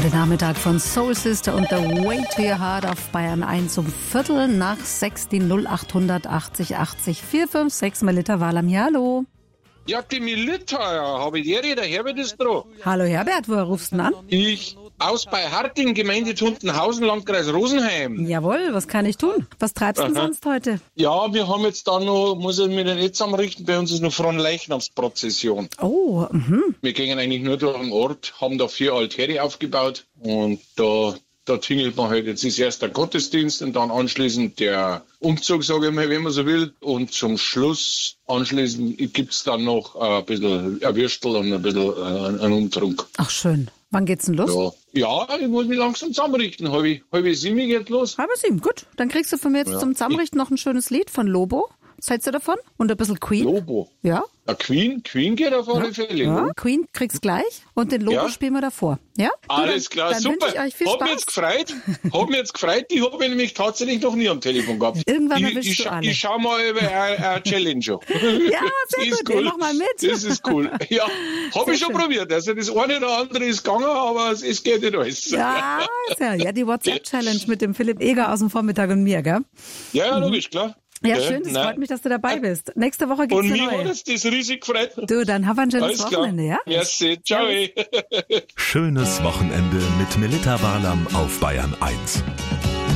Heute Nachmittag von Soul Sister und The Way to Your Heart auf Bayern 1 um 5:45, die 0880 80 456 Melita Walam. Ja, hallo. Ja, die Melita, ja, habe ich der Herbert ist dran. Hallo Herbert, woher rufst du denn an? Ich aus bei Harting, Gemeinde Tuntenhausen, Landkreis Rosenheim. Jawohl, was kann ich tun? Was treibst du denn sonst heute? Ja, wir haben jetzt da noch, muss ich mir nicht zusammenrichten, bei uns ist noch Fronleichnamsprozession. Oh, Wir gehen eigentlich nur durch den Ort, haben da 4 Altäre aufgebaut und da tingelt man halt. Jetzt ist erst der Gottesdienst und dann anschließend der Umzug, sage ich mal, wenn man so will. Und zum Schluss anschließend gibt's dann noch ein bisschen ein Würstel und ein bisschen einen Umtrunk. Ach schön. Wann geht's denn los? Ja, ich muss mich langsam zusammenrichten. Halb 7 geht los. 6:30, gut. Dann kriegst du von mir jetzt zum Zusammenrichten noch ein schönes Lied von Lobo. Was hältst du davon? Und ein bisschen Queen. Lobo? Ja. Queen geht auf alle Fälle. Ja, Queen kriegst gleich und den Lobo spielen wir davor. Ja? Alles klar, dann super. Wünsche ich euch viel Spaß. Hab mich jetzt gefreut. Die habe ich nämlich tatsächlich noch nie am Telefon gehabt. Irgendwann erwischst du alle. Ich schau mal über eine Challenge. Ja, sehr gut. Cool. Mach mal mit. Das ist cool. Ja, habe ich schon probiert. Also das eine oder andere ist gegangen, aber es geht nicht alles. Ja, die WhatsApp-Challenge mit dem Philipp Eger aus dem Vormittag und mir, gell? Ja, logisch, klar. Ja, schön, das freut mich, dass du dabei bist. Nächste Woche gibt's eine neue. Und mir hat das riesig gefreut. Du, dann hab ein schönes Wochenende, ja? Merci, ciao. Schönes Wochenende mit Melita Walam auf Bayern 1.